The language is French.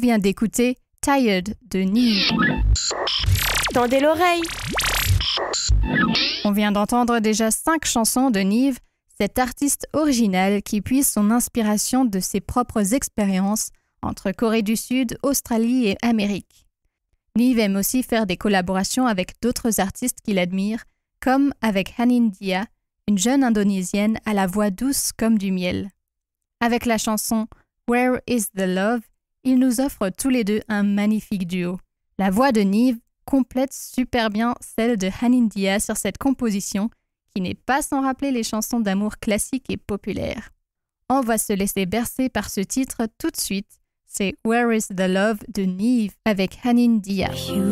vient d'écouter Tired de Nive. Tendez l'oreille. On vient d'entendre déjà 5 chansons de Nive, cette artiste originale qui puise son inspiration de ses propres expériences entre Corée du Sud, Australie et Amérique. Nive aime aussi faire des collaborations avec d'autres artistes qu'il admire, comme avec Hanin Dia, une jeune Indonésienne à la voix douce comme du miel. Avec la chanson Where is the Love, ils nous offrent tous les deux un magnifique duo. La voix de Nive complète super bien celle de Hanin Dia sur cette composition qui n'est pas sans rappeler les chansons d'amour classiques et populaires. On va se laisser bercer par ce titre tout de suite. C'est Where is the Love de Nive avec Hanin Dia. You